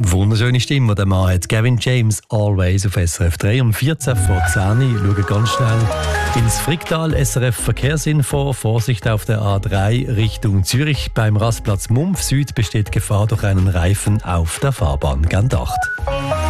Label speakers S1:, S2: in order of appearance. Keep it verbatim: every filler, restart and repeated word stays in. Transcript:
S1: Wunderschöne Stimme, die der Mann hat. Gavin James, Always auf S R F drei. Um vierzehn vor zehn Uhr schauen ganz schnell ins Fricktal. S R F Verkehrsinfo. Vorsicht auf der A drei Richtung Zürich. Beim Rastplatz Mumpf Süd besteht Gefahr durch einen Reifen auf der Fahrbahn. Gern Acht.